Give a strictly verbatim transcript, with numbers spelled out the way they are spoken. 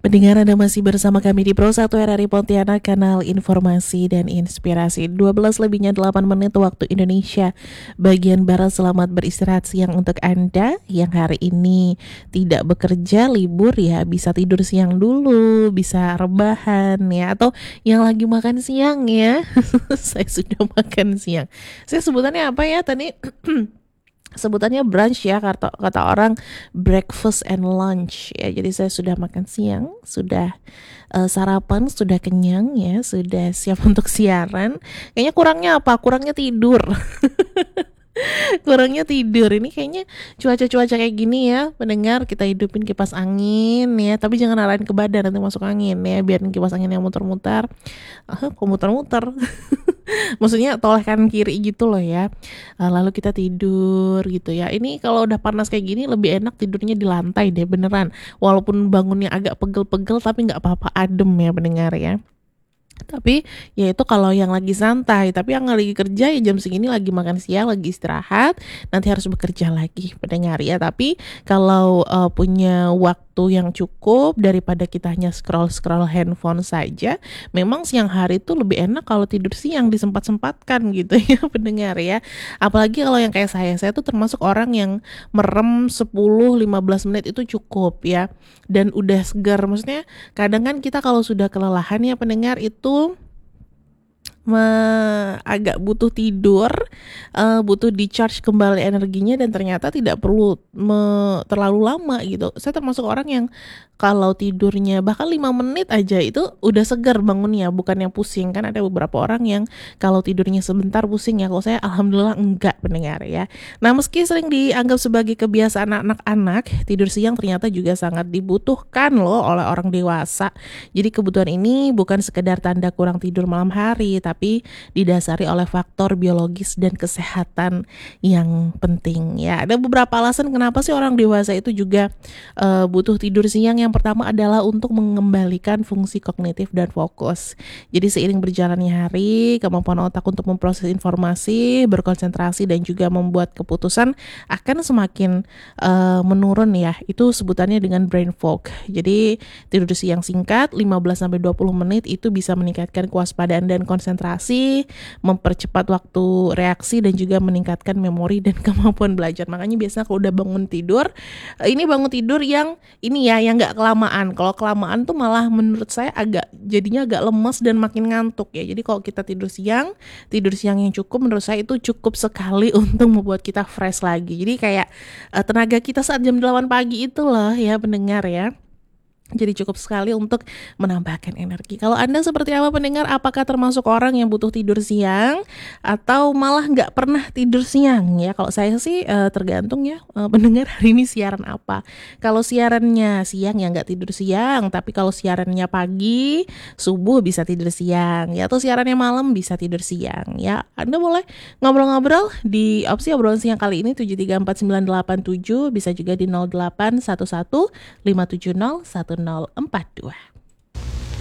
Pendengar, Anda masih bersama kami di Pro satu R R I Pontianak, kanal informasi dan inspirasi. Dua belas lebihnya delapan menit waktu Indonesia bagian Barat. Selamat beristirahat siang untuk Anda yang hari ini tidak bekerja, libur ya. Bisa tidur siang dulu, bisa rebahan ya. Atau yang lagi makan siang ya. Saya sudah makan siang. Saya sebutannya apa ya tadi? Sebutannya brunch ya, kata, kata orang breakfast and lunch ya. Jadi saya sudah makan siang, sudah uh, sarapan, sudah kenyang ya, sudah siap untuk siaran. Kayaknya kurangnya apa? Kurangnya tidur. Kurangnya tidur. Ini kayaknya cuaca-cuaca kayak gini ya, pendengar, kita hidupin kipas angin ya, tapi jangan arahin ke badan, nanti masuk angin ya. Biarin kipas angin yang muter-muter. Ah, kok muter-muter? Maksudnya toleh kanan kiri gitu loh ya. Lalu kita tidur gitu ya. Ini kalau udah panas kayak gini lebih enak tidurnya di lantai deh, beneran. Walaupun bangunnya agak pegel-pegel tapi nggak apa-apa, adem ya pendengar ya. Tapi ya itu kalau yang lagi santai. Tapi yang lagi kerja ya jam segini lagi makan siang, lagi istirahat, nanti harus bekerja lagi pendengar ya. Tapi kalau uh, punya waktu yang cukup, daripada kita hanya scroll-scroll handphone saja, memang siang hari itu lebih enak kalau tidur siang, disempat-sempatkan gitu ya pendengar ya. Apalagi kalau yang kayak saya, saya tuh termasuk orang yang merem sepuluh sampai lima belas menit itu cukup ya. Dan udah segar, maksudnya kadang kan kita kalau sudah kelelahan ya pendengar itu Me, agak butuh tidur, uh, butuh di charge kembali energinya, dan ternyata tidak perlu me, terlalu lama gitu. Saya termasuk orang yang kalau tidurnya bahkan lima menit aja itu udah segar bangunnya, bukan yang pusing. Kan ada beberapa orang yang kalau tidurnya sebentar pusing ya. Kalau saya alhamdulillah enggak pendengar ya. Nah, meski sering dianggap sebagai kebiasaan anak-anak, tidur siang ternyata juga sangat dibutuhkan loh oleh orang dewasa. Jadi kebutuhan ini bukan sekedar tanda kurang tidur malam hari, tapi tapi didasari oleh faktor biologis dan kesehatan yang penting ya. Ada beberapa alasan kenapa sih orang dewasa itu juga uh, butuh tidur siang. Yang pertama adalah untuk mengembalikan fungsi kognitif dan fokus. Jadi seiring berjalannya hari, kemampuan otak untuk memproses informasi, berkonsentrasi dan juga membuat keputusan akan semakin uh, menurun ya. Itu sebutannya dengan brain fog. Jadi tidur siang singkat lima belas sampai dua puluh menit itu bisa meningkatkan kewaspadaan dan konsentrasi, mempercepat waktu reaksi, dan juga meningkatkan memori dan kemampuan belajar. Makanya biasanya kalau udah bangun tidur, ini bangun tidur yang ini ya, yang gak kelamaan. Kalau kelamaan tuh malah menurut saya agak jadinya agak lemes dan makin ngantuk ya. Jadi kalau kita tidur siang, tidur siang yang cukup menurut saya itu cukup sekali untuk membuat kita fresh lagi. Jadi kayak uh, tenaga kita saat jam delapan pagi itu loh ya pendengar ya. Jadi cukup sekali untuk menambahkan energi. Kalau Anda seperti apa pendengar? Apakah termasuk orang yang butuh tidur siang atau malah nggak pernah tidur siang ya? Kalau saya sih uh, tergantung ya uh, pendengar hari ini siaran apa. Kalau siarannya siang ya nggak tidur siang. Tapi kalau siarannya pagi, subuh bisa tidur siang ya. Atau siarannya malam bisa tidur siang ya. Anda boleh ngobrol-ngobrol di opsi obrolan siang kali ini tujuh tiga empat sembilan delapan tujuh. Bisa juga di nol delapan satu satu lima tujuh nol satu nol empat dua.